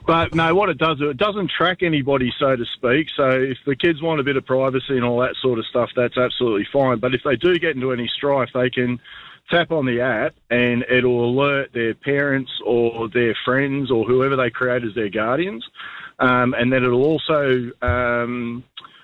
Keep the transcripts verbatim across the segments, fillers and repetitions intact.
But no, what it does, it doesn't track anybody, so to speak. So if the kids want a bit of privacy and all that sort of stuff, that's absolutely fine. But if they do get into any strife, they can tap on the app and it'll alert their parents or their friends or whoever they create as their guardians. Um, and then it'll also um,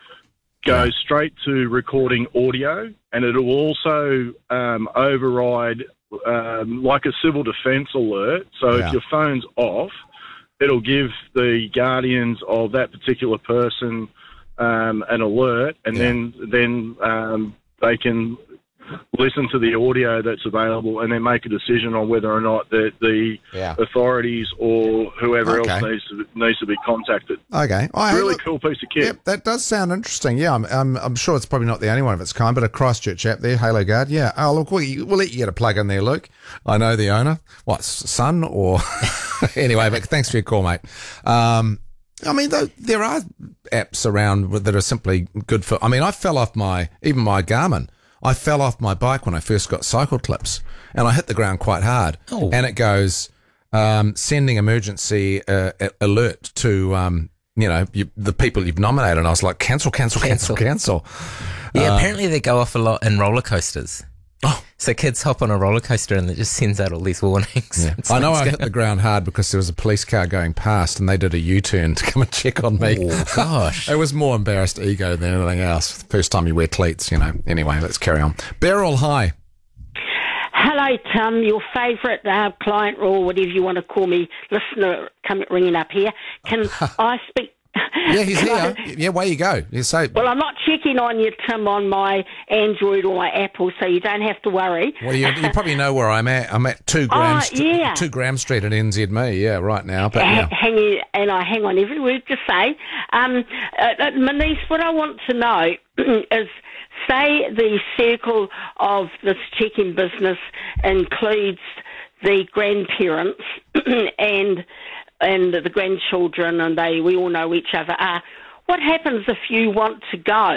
go straight to recording audio, and it'll also um, override um, like a civil defence alert. So Yeah. if your phone's off, it'll give the guardians of that particular person um, an alert, and Yeah. then then um, they can listen to the audio that's available and then make a decision on whether or not the, the Yeah. authorities or whoever Okay. else needs to, needs to be contacted. Okay. Oh, hey, Really look, cool piece of kit. Yep, that does sound interesting. Yeah, I'm, I'm, I'm sure it's probably not the only one of its kind, but a Christchurch app there, Halo Guard. Yeah. Oh, look, we'll, we'll let you get a plug in there, Luke. I know the owner. What, s- son or... Anyway, but thanks for your call, mate. Um, I mean, though, there are apps around that are simply good for... I mean, I fell off my... Even my Garmin. I fell off my bike when I first got cycle clips, and I hit the ground quite hard. Oh. And it goes, um, sending emergency uh, a- alert to... Um, you know, you, the people you've nominated. And I was like, cancel, cancel, cancel, cancel. Yeah, Uh, apparently they go off a lot in roller coasters. Oh. So kids hop on a roller coaster and it just sends out all these warnings. Yeah. It's I know like- I hit the ground hard because there was a police car going past and they did a U-turn to come and check on me. Oh, gosh. It was more embarrassed ego than anything else. First time you wear cleats, you know. Anyway, let's carry on. Beryl, hi. Hello, Tom. Your favourite uh, client or whatever you want to call me, listener, come ringing up here. Can I speak? Yeah, he's Can I- here. Yeah, way you go. You say, Well, I'm not checking on you, Tim, on my Android or my Apple, so you don't have to worry. well, you, you probably know where I'm at. I'm at two Graham, Oh, St- yeah. two Graham Street at N Z M E. Yeah, right now. But Ha- yeah. hanging, and I hang on every word you say. Um, uh, uh, Manish, what I want to know is, say the circle of this check-in business includes the grandparents and and the grandchildren, and they we all know each other are. What happens if you want to go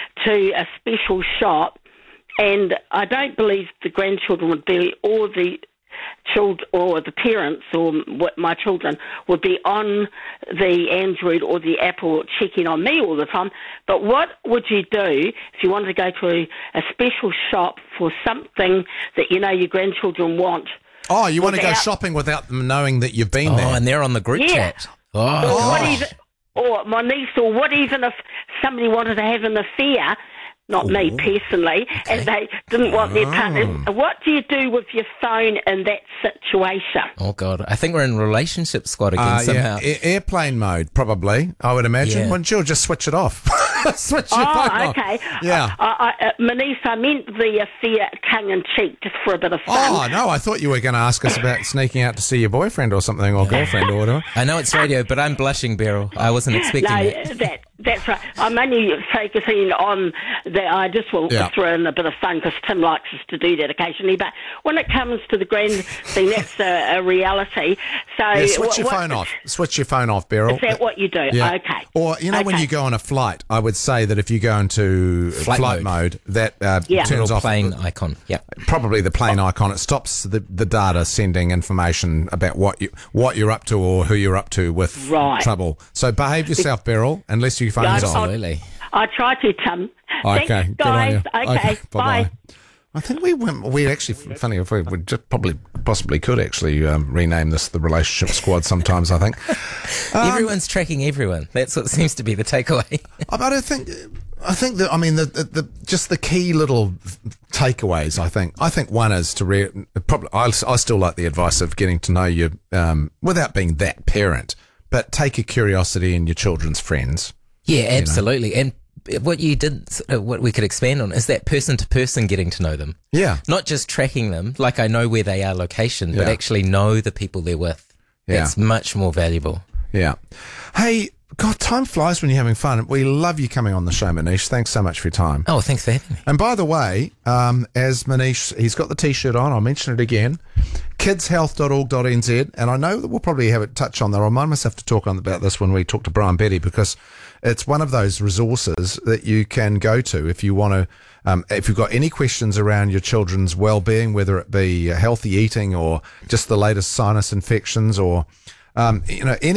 to a special shop, and I don't believe the grandchildren would be, or the children, or the parents, or what my children would be on the Android or the Apple checking on me all the time. But what would you do if you wanted to go to a, a special shop for something that you know your grandchildren want? Oh, you want to go without- shopping without them knowing that you've been Oh, there? and they're on the group Yeah. chat. Or Oh, what gosh. even, or my niece, or what even if somebody wanted to have an affair, not me personally, and they didn't want their partner. What do you do with your phone in that situation? oh, God. I think we're in relationship squad again Uh, somehow. yeah, a- airplane mode, probably, I would imagine. Yeah. Wouldn't you just switch it off? Switch your Oh, phone off. okay. Yeah. I, I, uh, Manice, I meant the affair tongue in cheek, just for a bit of fun. Oh, no, I thought you were going to ask us about sneaking out to see your boyfriend or something, or girlfriend or whatever. I know it's radio, but I'm blushing, Beryl. I wasn't expecting No, that. that that's right. I'm only focusing on that. I just will Yeah. throw in a bit of fun because Tim likes us to do that occasionally. But when it comes to the grand thing, that's a, a reality. So Yeah, switch what, your what- phone off. Switch your phone off, Beryl. Is that what you do? Yeah. Okay. Or, you know, when Okay. you go on a flight, I would say that if you go into Flight flight, mode. mode. that uh, Yeah. turns Little off plane icon. Yeah. probably the plane icon. It stops the, the data sending information about what you what you're up to or who you're up to with Right. trouble. So behave yourself, Beryl, unless your phone's Yeah, on. I'll- Absolutely. I try to, Tim. Okay, Thanks, good on guys. you. Okay, bye-bye. bye. I think we went, we actually, funny if we, we just probably possibly could actually um, rename this the relationship squad sometimes, I think. Um, Everyone's tracking everyone. That's what seems to be the takeaway. I I don't think, I think that, I mean, the, the, the just the key little takeaways, I think. I think one is to, re- probably, I, I still like the advice of getting to know you um, without being that parent, but take your curiosity in your children's friends. Yeah, absolutely. And what you did, uh, what we could expand on is that person to person getting to know them. Yeah. Not just tracking them, like I know where they are location, but Yeah. actually know the people they're with. Yeah. That's much more valuable. Yeah. Hey, God, time flies when you're having fun. We love you coming on the show, Manish. Thanks so much for your time. Oh, thanks for having me. And by the way, um, as Manish, he's got the T-shirt on. I'll mention it again. kids health dot org dot n z. And I know that we'll probably have a touch on that. I'll remind myself to talk on about this when we talk to Brian Betty, because it's one of those resources that you can go to if you want to, um, if you've got any questions around your children's well-being, whether it be healthy eating or just the latest sinus infections or, um, you know, any